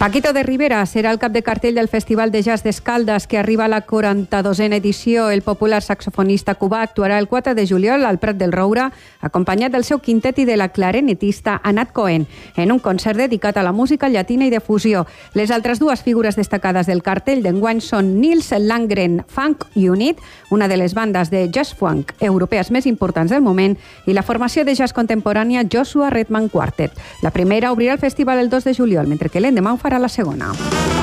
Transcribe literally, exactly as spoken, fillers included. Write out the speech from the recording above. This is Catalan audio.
Paquito de Rivera serà el cap de cartell del Festival de Jazz d'Escaldes, que arriba a la quaranta-dosena edició. El popular saxofonista cubà actuarà el quatre de juliol al Prat del Roure, acompanyat del seu quintet i de la clarinetista Anat Cohen, en un concert dedicat a la música llatina i de fusió. Les altres dues figures destacades del cartell d'enguany són Nils Landgren Funk Unit, una de les bandes de jazz funk europees més importants del moment, i la formació de jazz contemporània Joshua Redman Quartet. La primera obrirà el festival el dos de juliol, mentre que l'endemà ho farà la segona.